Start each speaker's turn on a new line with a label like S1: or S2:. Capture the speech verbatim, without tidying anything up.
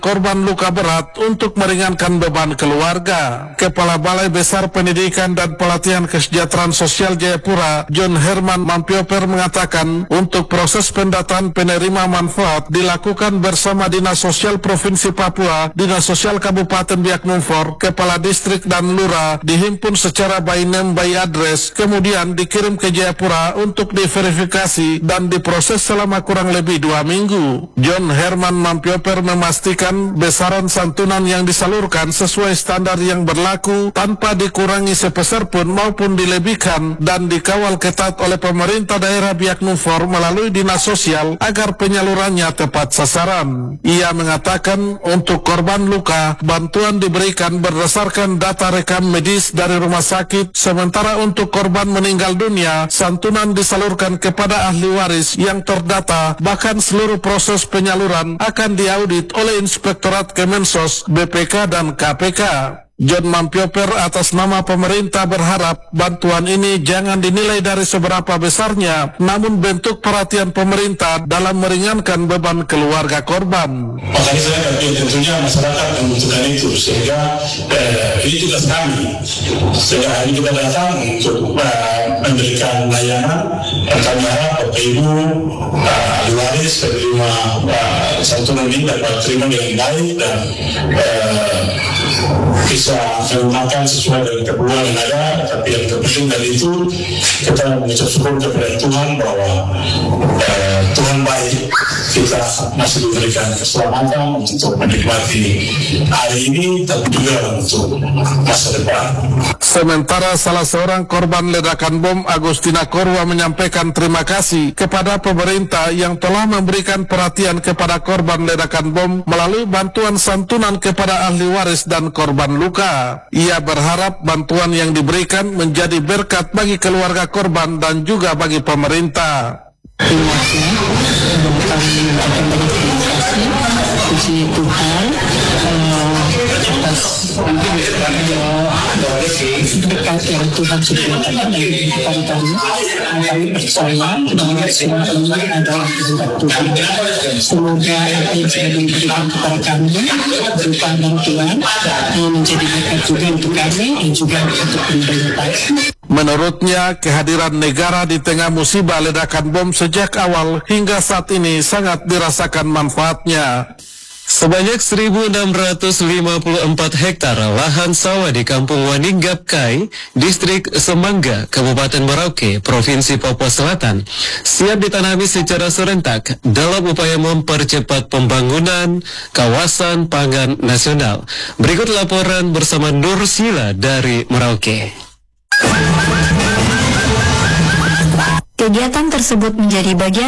S1: korban luka berat untuk meringankan beban keluarga. Kepala Balai Besar Pendidikan dan Pelatihan Kesejahteraan Sosial Jayapura, John Herman Mampioper mengatakan, untuk proses pendataan penerima manfaat dilakukan bersama Dinas Sosial Provinsi Papua, Dinas Sosial Kabupaten Biak Numfor, Kepala Distrik dan Lurah, dihimpun secara by name by address, kemudian dikirim ke Jayapura untuk diverifikasi dan diproses selama kurang lebih dua minggu. John Herman Mampioper memastikan besaran santunan yang disalurkan sesuai standar yang berlaku tanpa dikurangi sepeser pun maupun dilebihkan dan dikawal ketat oleh pemerintah daerah Biak Numfor melalui Dinas Sosial agar penyalurannya tepat sasaran. Ia mengatakan untuk korban luka, bantuan diberikan berdasarkan data rekam medis dari rumah sakit, sementara untuk korban meninggal dunia, santunan disalurkan kepada ahli waris yang terdata, bahkan seluruh proses penyaluran akan diaudit oleh Inspektorat Kemensos, B P K dan K P K. John Mampioper atas nama pemerintah berharap bantuan ini jangan dinilai dari seberapa besarnya, namun bentuk perhatian pemerintah dalam meringankan beban keluarga korban.
S2: Makanya saya berpikir tentunya masyarakat membutuhkan itu, sehingga eh, ini tugas kami. Sehingga hari kita datang untuk eh, memberikan layanan. Kami harap Bapak Ibu eh, ahli waris penerima eh, santunan ini dapat terima dengan baik dan eh, bisa menggunakan sesuai dengan keperluan yang ada. Tapi yang terpenting dari itu, kita mengucap syukur kepada Tuhan bahwa eh, Tuhan baik, kita masih diberikan keselamatan untuk menikmati hari ini dan juga untuk masa depan.
S1: Sementara salah seorang korban ledakan bom, Agustina Korwa, menyampaikan terima kasih kepada pemerintah yang telah memberikan perhatian kepada korban ledakan bom melalui bantuan santunan kepada ahli waris dan korban luka. Ia berharap bantuan yang diberikan menjadi berkat bagi keluarga korban dan juga bagi pemerintah.
S3: Terima kasih, kami mengucapkan banyak terima kasih, puji Tuhan atas berkat yang Tuhan sudah berikan kepada kami. Kami percaya bahwa semua ini adalah kehendak Tuhan. Semoga apa yang sudah diberikan kepada kami berupa bantuan menjadi berkat juga untuk kami dan juga untuk pemerintah.
S1: Menurutnya, kehadiran negara di tengah musibah ledakan bom sejak awal hingga saat ini sangat dirasakan manfaatnya.
S4: Sebanyak seribu enam ratus lima puluh empat hektar lahan sawah di Kampung Waninggap Kai, Distrik Semangga, Kabupaten Merauke, Provinsi Papua Selatan, siap ditanami secara serentak dalam upaya mempercepat pembangunan kawasan pangan nasional. Berikut laporan bersama Nur Sila dari Merauke.
S5: Kegiatan tersebut menjadi bagian